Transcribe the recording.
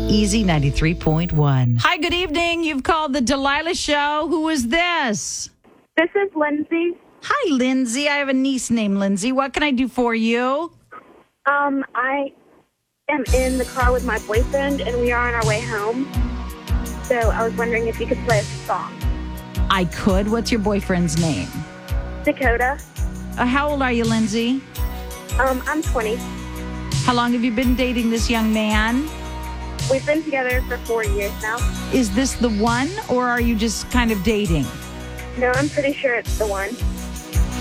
Easy 93.1. Hi, good evening. You've called the Delilah Show. Who is this? This is Lindsay. Hi, Lindsay. I have a niece named Lindsay. What can I do for you? I am in the car with my boyfriend, and we are on our way home. So I was wondering if you could play a song. I could. What's your boyfriend's name? Dakota. How old are you, Lindsay? I'm 20. How long have you been dating this young man? We've been together for 4 years now. Is this the one, or are you just kind of dating? No, I'm pretty sure it's the one.